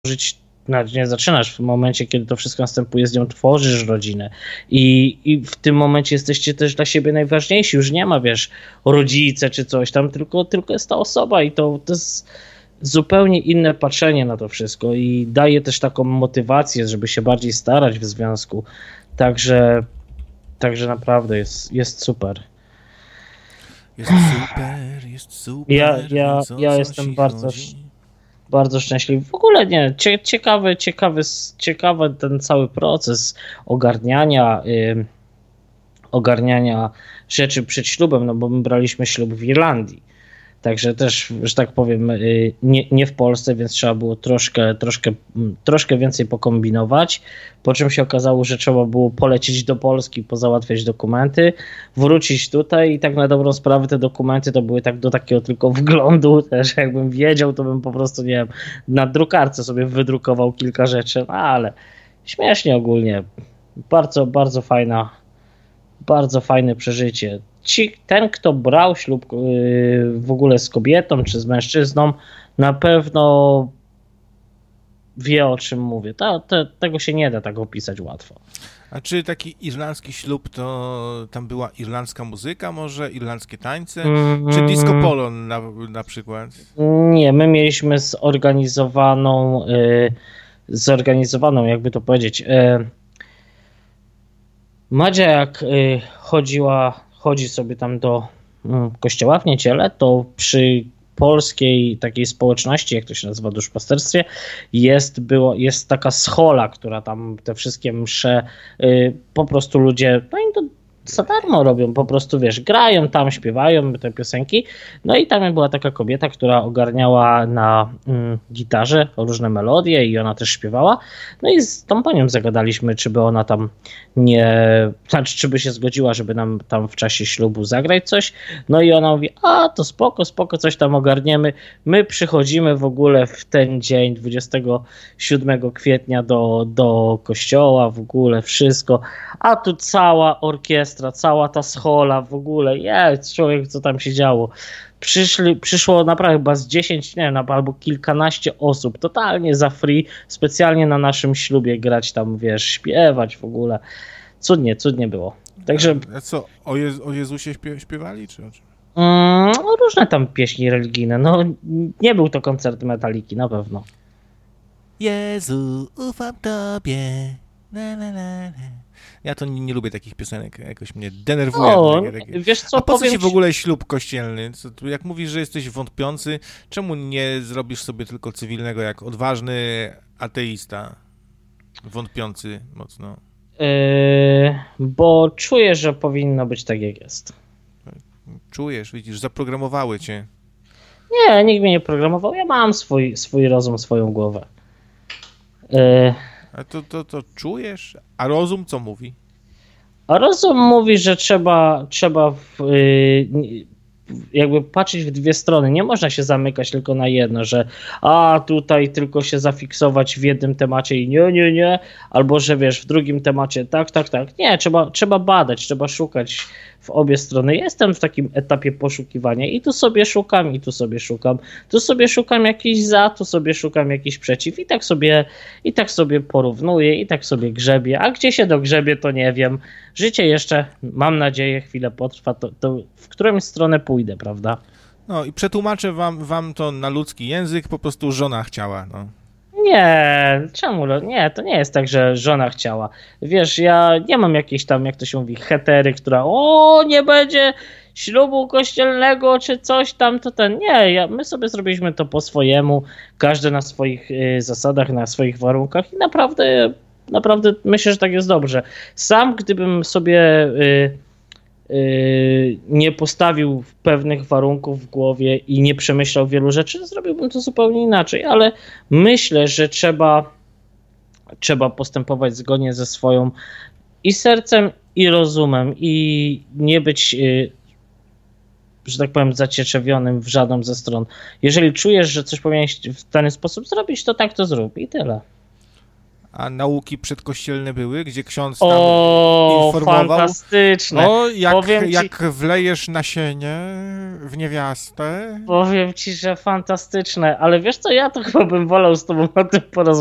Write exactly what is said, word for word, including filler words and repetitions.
tworzyć, nie zaczynasz w momencie, kiedy to wszystko następuje z nią, tworzysz rodzinę i, i w tym momencie jesteście też dla siebie najważniejsi, już nie ma, wiesz, rodzice czy coś tam, tylko, tylko jest ta osoba i to, to jest zupełnie inne patrzenie na to wszystko i daje też taką motywację, żeby się bardziej starać w związku, także, także naprawdę jest, jest super. Jest super, jest super. Ja, ja, ja jestem bardzo, bardzo szczęśliwy. W ogóle nie, cie, ciekawy, ciekawy, ciekawy ten cały proces ogarniania, yy, ogarniania rzeczy przed ślubem, no bo my braliśmy ślub w Irlandii. Także też, że tak powiem, nie, nie w Polsce, więc trzeba było troszkę, troszkę, troszkę więcej pokombinować, po czym się okazało, że trzeba było polecieć do Polski, pozałatwiać dokumenty, wrócić tutaj i tak na dobrą sprawę te dokumenty to były tak do takiego tylko wglądu, też jakbym wiedział, to bym po prostu, nie wiem, na drukarce sobie wydrukował kilka rzeczy, no ale śmiesznie ogólnie, bardzo, bardzo fajna, bardzo fajne przeżycie. Ci, ten, kto brał ślub yy, w ogóle z kobietą czy z mężczyzną, na pewno wie, o czym mówię. To, to, tego się nie da tak opisać łatwo. A czy taki irlandzki ślub, to tam była irlandzka muzyka może, irlandzkie tańce, mm, czy disco polo na, na przykład? Nie, my mieliśmy zorganizowaną, yy, zorganizowaną, jakby to powiedzieć, yy, Madzia jak yy, chodziła chodzi sobie tam do kościoła w niedzielę, to przy polskiej takiej społeczności, jak to się nazywa, duszpasterstwie, jest, było, jest taka schola, która tam te wszystkie msze y, po prostu ludzie, no i to za darmo robią, po prostu wiesz, grają tam, śpiewają te piosenki, no i tam była taka kobieta, która ogarniała na mm, gitarze różne melodie i ona też śpiewała, no i z tą panią zagadaliśmy, czy by ona tam nie, znaczy czy by się zgodziła, żeby nam tam w czasie ślubu zagrać coś, no i ona mówi, a to spoko, spoko, coś tam ogarniemy, my przychodzimy w ogóle w ten dzień, dwudziestego siódmego kwietnia do, do kościoła, w ogóle wszystko, a tu cała orkiestra, cała ta schola w ogóle, jest człowiek, co tam się działo. Przyszli, przyszło naprawdę chyba z dziesięć, nie wiem, albo kilkanaście osób, totalnie za free, specjalnie na naszym ślubie grać tam, wiesz, śpiewać w ogóle. Cudnie, cudnie było. Także... A co, o, Jezu, o Jezusie śpiewali, czy o czym? Mm, no, różne tam pieśni religijne, no nie był to koncert Metaliki, na pewno. Jezu, ufam Tobie, na, na, na, na. Ja to nie, nie lubię takich piosenek, jakoś mnie denerwują. O, takie, takie. Wiesz co, A po co powiem ci w ogóle ślub kościelny? Co, jak mówisz, że jesteś wątpiący, czemu nie zrobisz sobie tylko cywilnego jak odważny ateista, wątpiący mocno? Yy, bo czuję, że powinno być tak, jak jest. Czujesz, widzisz, zaprogramowały cię. Nie, nikt mnie nie programował, ja mam swój, swój rozum, swoją głowę. Yy, A to, to, to czujesz? A rozum co mówi? A rozum mówi, że trzeba, trzeba w, yy, jakby patrzeć w dwie strony. Nie można się zamykać tylko na jedno, że a tutaj tylko się zafiksować w jednym temacie i nie, nie, nie, albo że wiesz, w drugim temacie tak, tak, tak. Nie, trzeba, trzeba badać, trzeba szukać w obie strony. Jestem w takim etapie poszukiwania i tu sobie szukam, i tu sobie szukam. Tu sobie szukam jakiś za, tu sobie szukam jakiś przeciw i tak sobie, i tak sobie porównuję, i tak sobie grzebię. A gdzie się dogrzebie, to nie wiem. Życie jeszcze, mam nadzieję, chwilę potrwa, to, to w którą stronę pójdę, prawda? No i przetłumaczę wam, wam to na ludzki język, po prostu żona chciała, no. Nie, czemu? Nie, to nie jest tak, że żona chciała. Wiesz, ja nie mam jakiejś tam, jak to się mówi, hetery, która o, nie będzie ślubu kościelnego, czy coś tam, to ten. Nie, ja, my sobie zrobiliśmy to po swojemu, każdy na swoich y, zasadach, na swoich warunkach i naprawdę, naprawdę myślę, że tak jest dobrze. Sam, gdybym sobie... Y, nie postawił pewnych warunków w głowie i nie przemyślał wielu rzeczy, zrobiłbym to zupełnie inaczej, ale myślę, że trzeba, trzeba postępować zgodnie ze swoją i sercem, i rozumem i nie być, że tak powiem, zacieczewionym w żadną ze stron. Jeżeli czujesz, że coś powinieneś w dany sposób zrobić, to tak to zrób i tyle. A nauki przedkościelne były, gdzie ksiądz tam o, informował? Fantastyczne. O, jak, Powiem ci, jak wlejesz nasienie w niewiastę. Powiem ci, że fantastyczne, ale wiesz co, ja to chyba bym wolał z tobą o tym porozmawiać.